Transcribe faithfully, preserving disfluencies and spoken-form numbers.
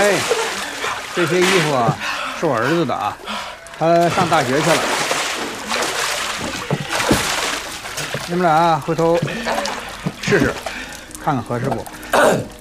哎，这些衣服啊，是我儿子的啊，他上大学去了。你们俩回头试试，看看合适不？